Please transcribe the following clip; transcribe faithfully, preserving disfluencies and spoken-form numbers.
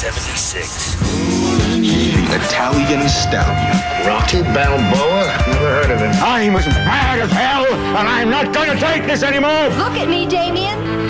seventy-six. Italian Stallion. Rocky Balboa? Never heard of him. I'm as mad as hell, and I'm not gonna take this anymore! Look at me, Damien.